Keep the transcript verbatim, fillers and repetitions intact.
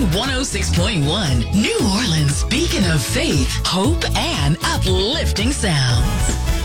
on one oh six point one, New Orleans' beacon of faith, hope, and uplifting sounds.